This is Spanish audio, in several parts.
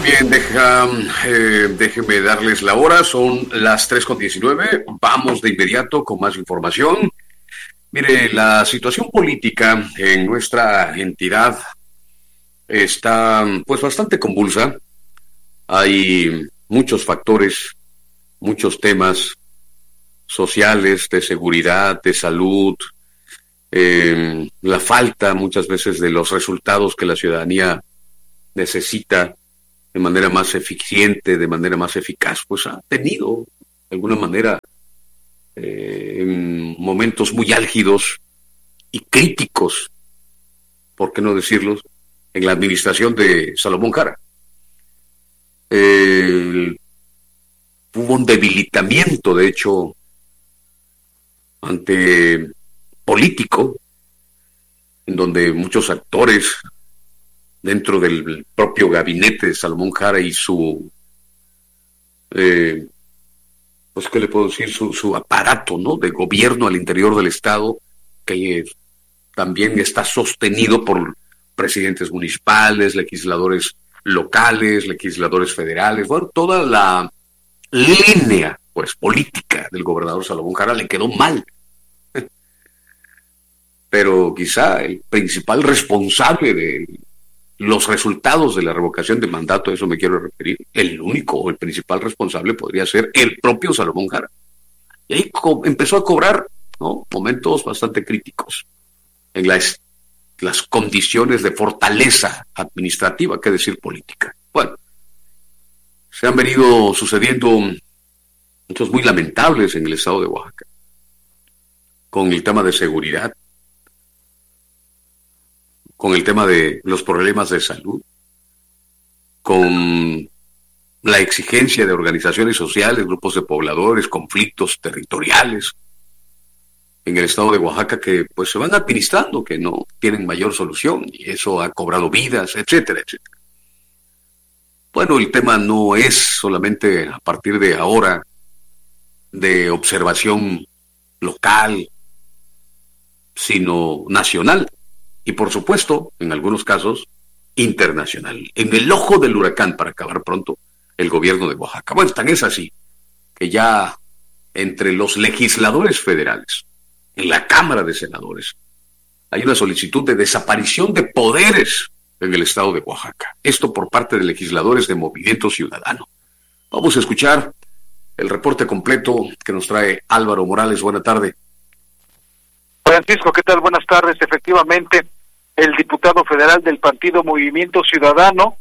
Bien, déjeme darles la hora, son las 3:19, vamos de inmediato con más información. Mire, la situación política en nuestra entidad está pues bastante convulsa. Hay muchos factores, muchos temas sociales, de seguridad, de salud, la falta muchas veces de los resultados que la ciudadanía necesita de manera más eficiente, de manera más eficaz, pues ha tenido de alguna manera en momentos muy álgidos y críticos, por qué no decirlo, en la administración de Salomón Jara. Hubo un debilitamiento, de hecho, político, en donde muchos actores dentro del propio gabinete de Salomón Jara y su, pues qué le puedo decir, su aparato, ¿no?, de gobierno al interior del Estado, que también está sostenido por presidentes municipales, legisladores locales, legisladores federales, bueno, toda la línea, pues, política del gobernador Salomón Jara le quedó mal. Pero quizá el principal responsable de los resultados de la revocación de mandato, a eso me quiero referir, el único o el principal responsable podría ser el propio Salomón Jara. Y ahí empezó a cobrar, ¿no?, momentos bastante críticos en las condiciones de fortaleza administrativa, qué decir política. Bueno, se han venido sucediendo hechos muy lamentables en el estado de Oaxaca, con el tema de seguridad, con el tema de los problemas de salud, con la exigencia de organizaciones sociales, grupos de pobladores, conflictos territoriales en el estado de Oaxaca que pues se van administrando, que no tienen mayor solución, y eso ha cobrado vidas, etcétera, etcétera. Bueno, el tema no es solamente a partir de ahora de observación local, sino nacional. Y por supuesto, en algunos casos, internacional. En el ojo del huracán, para acabar pronto, el gobierno de Oaxaca. Bueno, tan es así que ya entre los legisladores federales, en la Cámara de Senadores, hay una solicitud de desaparición de poderes en el estado de Oaxaca. Esto por parte de legisladores de Movimiento Ciudadano. Vamos a escuchar el reporte completo que nos trae Álvaro Morales. Buena tarde. Francisco, ¿qué tal? Buenas tardes. Efectivamente, el diputado federal del partido Movimiento Ciudadano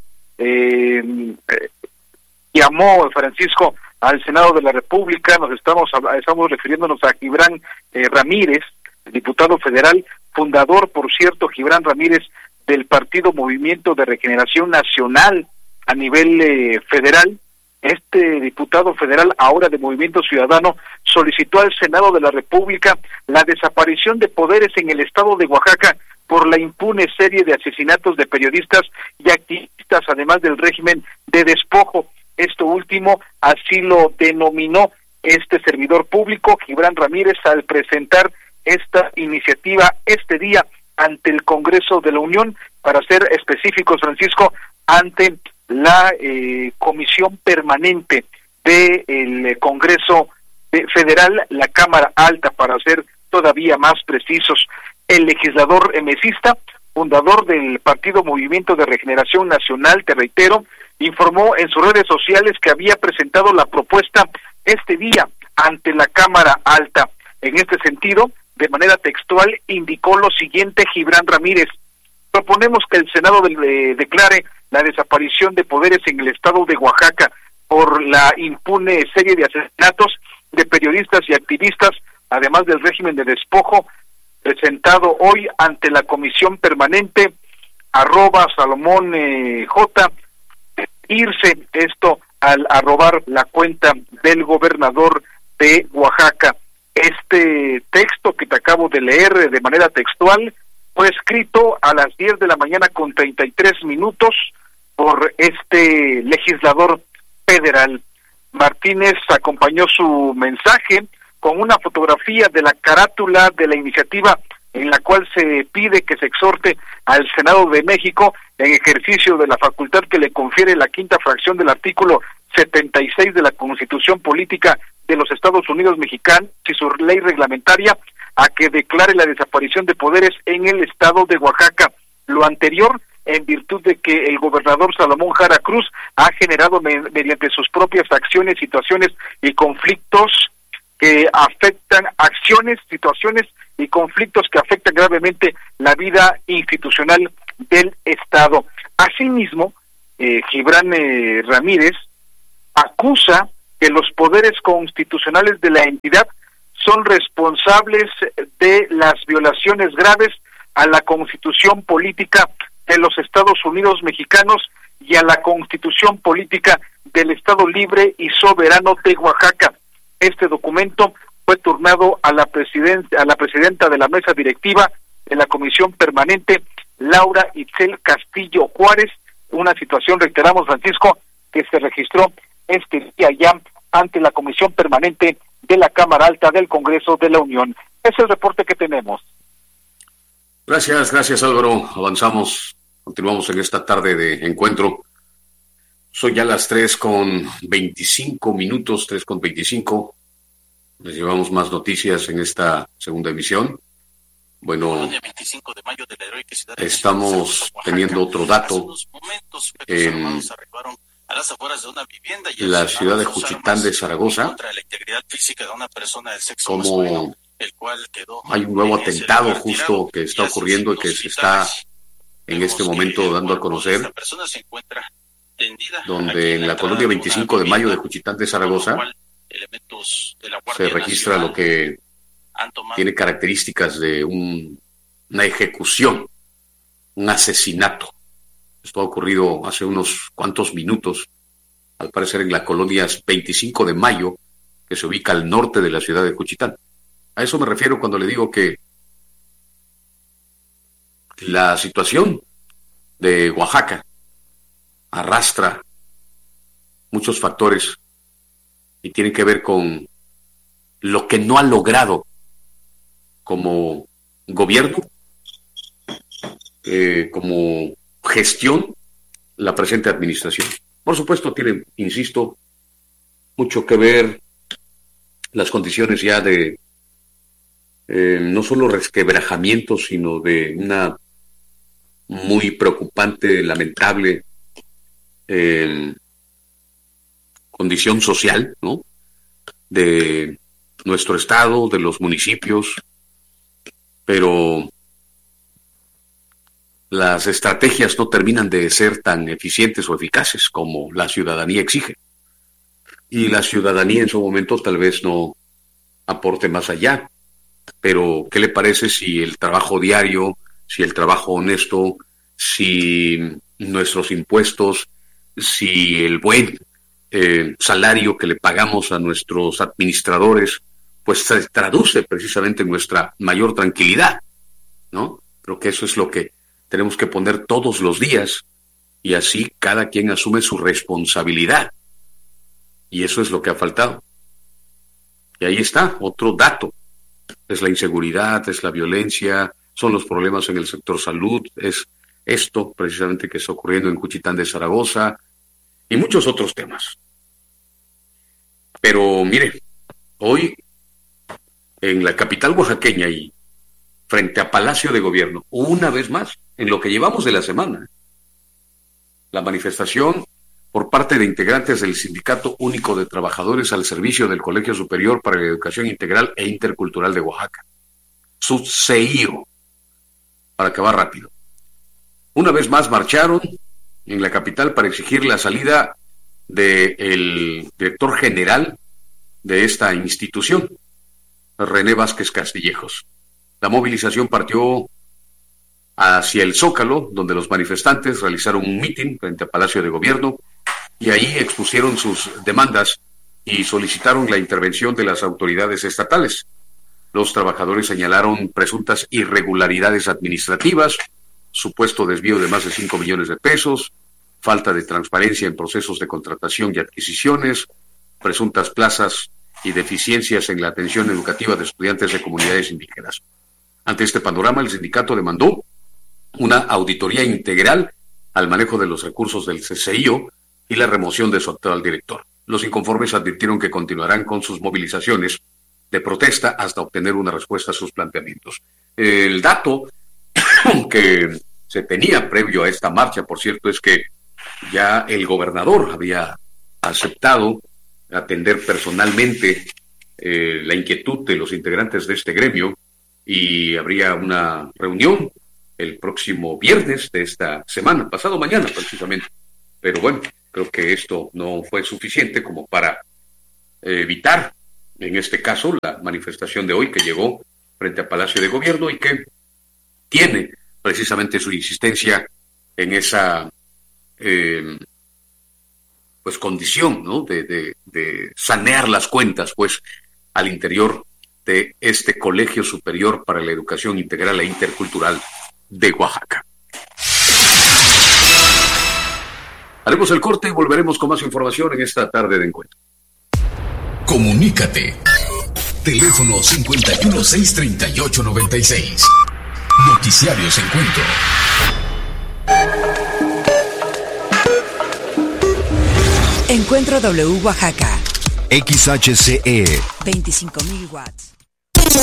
llamó, Francisco, al Senado de la República. Estamos refiriéndonos a Gibran Ramírez, diputado federal, fundador, por cierto, Gibran Ramírez, del partido Movimiento de Regeneración Nacional a nivel federal. Este diputado federal, ahora de Movimiento Ciudadano, solicitó al Senado de la República la desaparición de poderes en el estado de Oaxaca por la impune serie de asesinatos de periodistas y activistas, además del régimen de despojo. Esto último así lo denominó este servidor público, Gibran Ramírez, al presentar esta iniciativa este día ante el Congreso de la Unión, para ser específicos, Francisco, ante la Comisión Permanente del Congreso Federal, la Cámara Alta, para ser todavía más precisos. El legislador emesista, fundador del partido Movimiento de Regeneración Nacional, te reitero, informó en sus redes sociales que había presentado la propuesta este día ante la Cámara Alta. En este sentido, de manera textual, indicó lo siguiente Gibran Ramírez: proponemos que el Senado declare la desaparición de poderes en el estado de Oaxaca por la impune serie de asesinatos de periodistas y activistas, además del régimen de despojo, presentado hoy ante la Comisión Permanente @Salomón J, irse esto al arrobar la cuenta del gobernador de Oaxaca. Este texto que te acabo de leer de manera textual fue escrito a las 10 de la mañana con 33 minutos por este legislador federal. Martínez acompañó su mensaje con una fotografía de la carátula de la iniciativa en la cual se pide que se exhorte al Senado de México en ejercicio de la facultad que le confiere la quinta fracción del artículo 76 de la Constitución Política de los Estados Unidos Mexicanos y su ley reglamentaria, a que declare la desaparición de poderes en el estado de Oaxaca. Lo anterior en virtud de que el gobernador Salomón Jara Cruz ha generado mediante sus propias acciones, situaciones y conflictos que afectan situaciones y conflictos que afectan gravemente la vida institucional del Estado. Asimismo, Gibran Ramírez acusa que los poderes constitucionales de la entidad son responsables de las violaciones graves a la Constitución Política de los Estados Unidos Mexicanos y a la Constitución Política del Estado Libre y Soberano de Oaxaca. Este documento fue turnado a la presidenta de la mesa directiva de la Comisión Permanente, Laura Itzel Castillo Juárez, una situación, reiteramos, Francisco, que se registró este día ya ante la Comisión Permanente de la Cámara Alta del Congreso de la Unión. Ese es el reporte que tenemos. Gracias Álvaro. Avanzamos, continuamos en esta tarde de encuentro. Son ya las 3:25 minutos, 3:25. Les llevamos más noticias en esta segunda emisión. Bueno, estamos teniendo otro dato en la ciudad de Juchitán de Zaragoza, como hay un nuevo atentado justo que está ocurriendo y que se está en este momento dando a conocer, donde en la colonia 25 de Mayo de Juchitán de Zaragoza se registra lo que tiene características de una ejecución, un asesinato. Esto ha ocurrido hace unos cuantos minutos, al parecer en la colonia 25 de Mayo, que se ubica al norte de la ciudad de Juchitán. A eso me refiero cuando le digo que la situación de Oaxaca arrastra muchos factores y tiene que ver con lo que no ha logrado como gobierno, como gestión, la presente administración. Por supuesto, tiene, insisto, mucho que ver las condiciones ya de no solo resquebrajamiento, sino de una muy preocupante, lamentable condición social, ¿no?, de nuestro estado, de los municipios, pero las estrategias no terminan de ser tan eficientes o eficaces como la ciudadanía exige. Y la ciudadanía en su momento tal vez no aporte más allá. Pero, ¿qué le parece si el trabajo diario, si el trabajo honesto, si nuestros impuestos, si el buen salario que le pagamos a nuestros administradores, pues se traduce precisamente en nuestra mayor tranquilidad, ¿no? Creo que eso es lo que tenemos que poner todos los días, y así cada quien asume su responsabilidad. Y eso es lo que ha faltado. Y ahí está, otro dato. Es la inseguridad, es la violencia, son los problemas en el sector salud, es esto precisamente que está ocurriendo en Juchitán de Zaragoza y muchos otros temas. Pero mire, hoy en la capital oaxaqueña y frente a Palacio de Gobierno, una vez más, en lo que llevamos de la semana, la manifestación por parte de integrantes del Sindicato Único de Trabajadores al Servicio del Colegio Superior para la Educación Integral e Intercultural de Oaxaca, su CEIO, para acabar rápido. Una vez más marcharon en la capital para exigir la salida del director general de esta institución, René Vázquez Castillejos. La movilización partió hacia el Zócalo, donde los manifestantes realizaron un mitin frente al Palacio de Gobierno y ahí expusieron sus demandas y solicitaron la intervención de las autoridades estatales. Los trabajadores señalaron presuntas irregularidades administrativas, supuesto desvío de más de 5 millones de pesos, falta de transparencia en procesos de contratación y adquisiciones, presuntas plazas y deficiencias en la atención educativa de estudiantes de comunidades indígenas. Ante este panorama, el sindicato demandó una auditoría integral al manejo de los recursos del CCIO y la remoción de su actual director. Los inconformes advirtieron que continuarán con sus movilizaciones de protesta hasta obtener una respuesta a sus planteamientos. El dato que se tenía previo a esta marcha, por cierto, es que ya el gobernador había aceptado atender personalmente la inquietud de los integrantes de este gremio y habría una reunión el próximo viernes de esta semana, pasado mañana precisamente. Pero bueno, creo que esto no fue suficiente como para evitar, en este caso, la manifestación de hoy que llegó frente al Palacio de Gobierno y que tiene precisamente su insistencia en esa pues condición, ¿no? de sanear las cuentas pues al interior de este Colegio Superior para la Educación Integral e Intercultural de Oaxaca. Haremos el corte y volveremos con más información en esta tarde de encuentro. Comunícate. Teléfono 5163896. Noticiarios Encuentro. Encuentro W Oaxaca. XHCE 25,000 watts.